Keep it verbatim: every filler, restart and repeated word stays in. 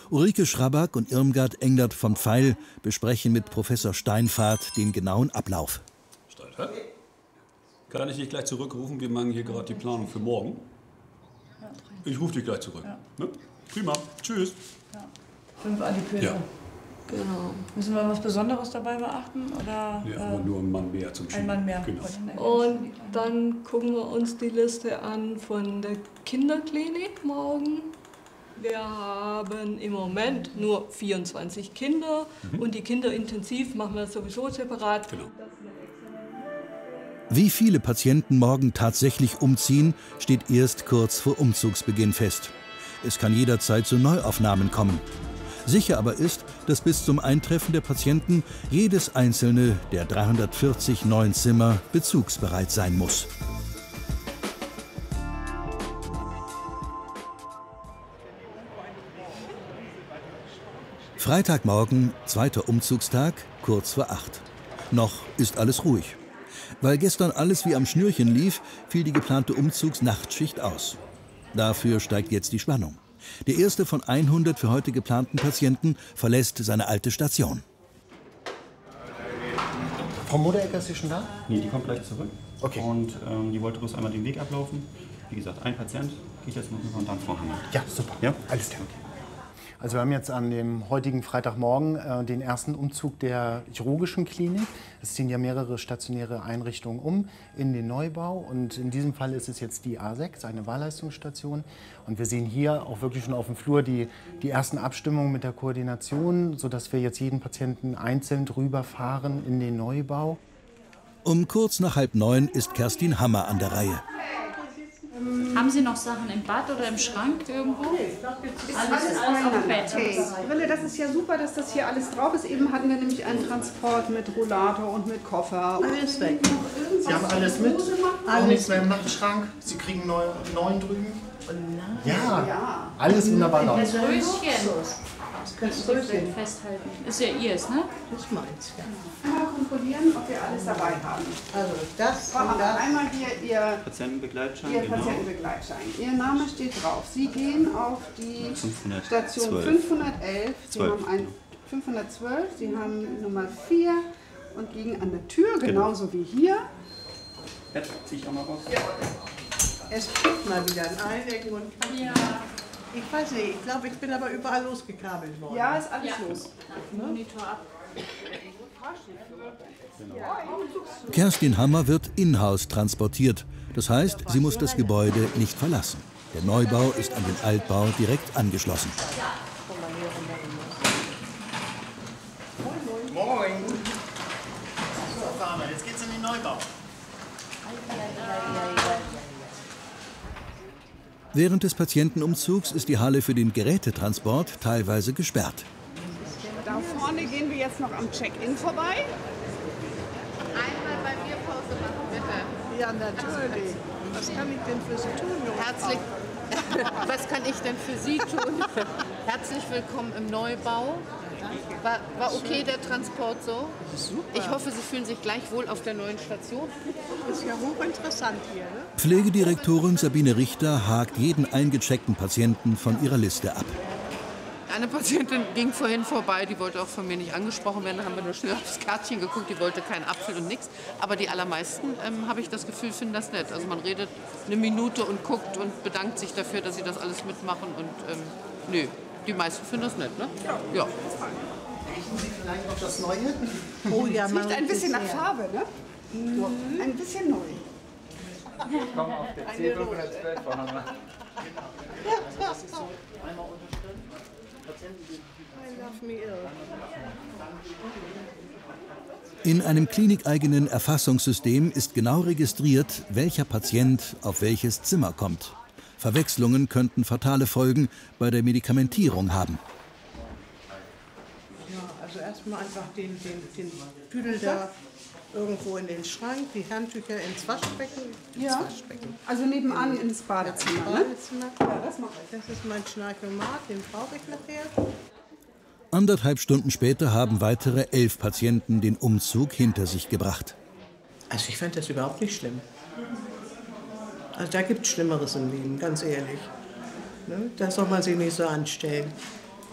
Ulrike Schraback und Irmgard Englert vom Pfeil besprechen mit Professor Steinfahrt den genauen Ablauf. Steinfahrt? Kann ich dich gleich zurückrufen? Wir machen hier gerade die Planung für morgen. Ich rufe dich gleich zurück. Ja. Ne? Prima. Tschüss. Ja. Fünf Adipöse. Ja. Genau. Müssen wir was Besonderes dabei beachten? Oder, ja, aber äh, nur ein Mann mehr zum Schieben. Ein Mann mehr. Genau. Und dann gucken wir uns die Liste an von der Kinderklinik morgen. Wir haben im Moment nur vierundzwanzig Kinder mhm. und die Kinderintensiv machen wir sowieso separat. Genau. Wie viele Patienten morgen tatsächlich umziehen, steht erst kurz vor Umzugsbeginn fest. Es kann jederzeit zu Neuaufnahmen kommen. Sicher aber ist, dass bis zum Eintreffen der Patienten jedes einzelne der dreihundertvierzig neuen Zimmer bezugsbereit sein muss. Freitagmorgen, zweiter Umzugstag, kurz vor acht. Noch ist alles ruhig. Weil gestern alles wie am Schnürchen lief, fiel die geplante Umzugsnachtschicht aus. Dafür steigt jetzt die Spannung. Der erste von hundert für heute geplanten Patienten verlässt seine alte Station. Frau Moderecker, ist sie schon da? Nee, die kommt gleich zurück. Okay. Und ähm, die wollte bloß einmal den Weg ablaufen. Wie gesagt, ein Patient, geht jetzt noch rüber und dann Frau Hammer. Ja, super. Ja? Alles klar. Also wir haben jetzt an dem heutigen Freitagmorgen äh, den ersten Umzug der chirurgischen Klinik. Es ziehen ja mehrere stationäre Einrichtungen um in den Neubau. Und in diesem Fall ist es jetzt die A sechs, eine Wahlleistungsstation. Und wir sehen hier auch wirklich schon auf dem Flur die, die ersten Abstimmungen mit der Koordination, sodass wir jetzt jeden Patienten einzeln drüber fahren in den Neubau. Um kurz nach halb neun ist Kerstin Hammer an der Reihe. Haben Sie noch Sachen im Bad oder im Schrank irgendwo? Ist alles, alles auf dem Bett. Okay. Rille, das ist ja super, dass das hier alles drauf ist. Eben hatten wir nämlich einen Transport mit Rollator und mit Koffer. Alles weg. Sie haben alles mit, auch nichts mehr im Nachtschrank. Sie kriegen einen neuen drüben. Ja, ja, alles wunderbar noch. Das Röschen. Das können Sie vielleicht festhalten. Ist ja Ihres, ne? Das ist meins, ja. Einmal kontrollieren, ob wir alles dabei haben. Also das und das. Einmal hier Ihr Patientenbegleitschein. Ihr genau. Patientenbegleitschein. Ihr Name steht drauf. Sie gehen auf die Station fünfhundertelf. Sie haben ein fünfhundertzwölf. Sie haben Nummer vier und liegen an der Tür, genauso genau. wie hier. Bett ziehe ich auch mal raus. Ja. Es gibt mal wieder ein Einecken und Kanten. Ja. Ich weiß nicht, ich glaube, ich bin aber überall losgekabelt worden. Ja, ist alles ja. los. Monitor ab. Kerstin Hammer wird in-house transportiert. Das heißt, sie muss das Gebäude nicht verlassen. Der Neubau ist an den Altbau direkt angeschlossen. Moin, moin. So, fahren wir. Jetzt geht's in den Neubau. Während des Patientenumzugs ist die Halle für den Gerätetransport teilweise gesperrt. Da vorne gehen wir jetzt noch am Check-in vorbei. Einmal bei mir Pause machen, bitte. Ja, natürlich. Was kann ich denn für Sie tun, Junge? Herzlich. Was kann ich denn für Sie tun? Herzlich willkommen im Neubau. War, war okay der Transport so? Super. Ich hoffe, Sie fühlen sich gleich wohl auf der neuen Station. Ist ja hochinteressant hier, ne? Pflegedirektorin Sabine Richter hakt jeden eingecheckten Patienten von ihrer Liste ab. Eine Patientin ging vorhin vorbei, die wollte auch von mir nicht angesprochen werden. Da haben wir nur schnell auf das Kärtchen geguckt, die wollte keinen Apfel und nichts. Aber die allermeisten, ähm, habe ich das Gefühl, finden das nett. Also man redet eine Minute und guckt und bedankt sich dafür, dass sie das alles mitmachen. Und ähm, nö, die meisten finden das nett, ne? Ja. ja. Riechen Sie vielleicht noch das Neue? Oh ja, es riecht ein bisschen nach Farbe, ne? Mhm. Ein bisschen neu. Ich komme auf der C fünfhundertzwölf vorhanden. Das ist so einmal unterschrieben. I love me ill. In einem klinikeigenen Erfassungssystem ist genau registriert, welcher Patient auf welches Zimmer kommt. Verwechslungen könnten fatale Folgen bei der Medikamentierung haben. Ja, also erstmal einfach den, den, den Püdel da irgendwo in den Schrank, die Handtücher ins Waschbecken. Ins ja, Waschbecken. Also nebenan ins Badezimmer. Ja, Ne? Badezimmer. Ja, das mache ich. Das ist mein Schnarchomat, den brauche ich nachher. Anderthalb Stunden später haben weitere elf Patienten den Umzug hinter sich gebracht. Also ich fand das überhaupt nicht schlimm. Also da gibt es Schlimmeres im Leben, ganz ehrlich. Ne? Da soll man sich nicht so anstellen.